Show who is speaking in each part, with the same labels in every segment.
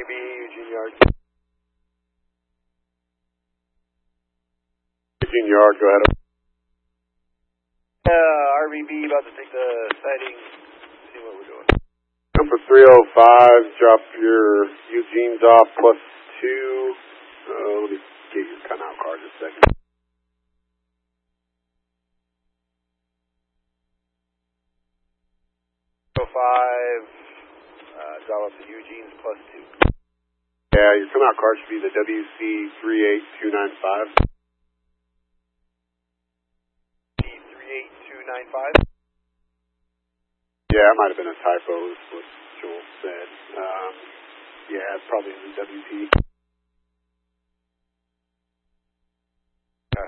Speaker 1: RVB, Eugene Yard.
Speaker 2: Eugene Yard, go ahead.
Speaker 1: RVB about to take the sighting. See what we're doing.
Speaker 2: Number 305, drop your Eugene's off +2. Let me get your cutout card in a second.
Speaker 1: 5, drop up to Eugene's +2.
Speaker 2: Yeah, your cutout card should be the WC38295.
Speaker 1: 38295?
Speaker 2: Yeah, that might have been a typo, is what Joel said. Yeah, it's probably in the WP.
Speaker 1: Okay.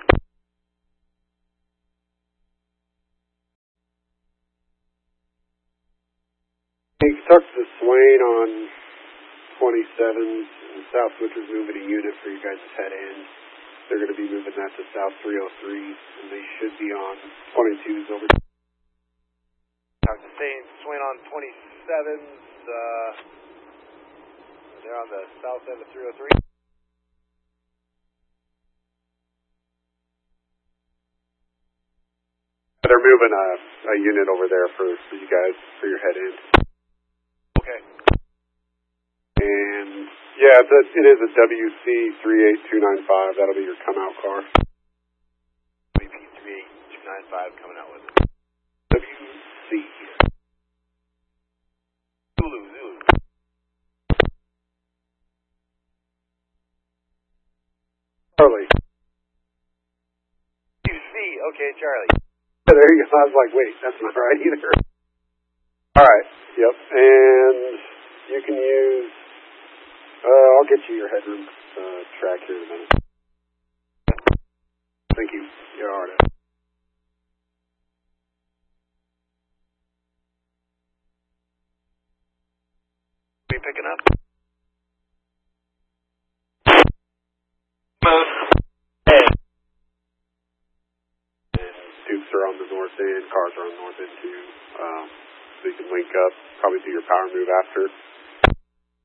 Speaker 2: Hey, talk to Swain on 27, and South Switcher's moving a unit for you guys to head in. They're going to be moving that to South 303, and they should be on 22s over.
Speaker 1: Talk to Swain on 27s. They're on the south end of 303.
Speaker 2: They're moving a unit over there for you guys, for your head in.
Speaker 1: Okay.
Speaker 2: And, yeah, it is a WC38295. That'll be your come-out car.
Speaker 1: WP38295 coming out with it.
Speaker 2: WC.
Speaker 1: Zulu.
Speaker 2: Charlie.
Speaker 1: Okay, Charlie.
Speaker 2: There you go. I was like, wait, that's not right either. Alright, yep. And you can use, I'll get you your headroom track here in a minute. Thank you. You're all right.
Speaker 1: Are you picking up?
Speaker 2: Dukes are on the north end, cars are on the north end too. So you can link up, probably do your power move after.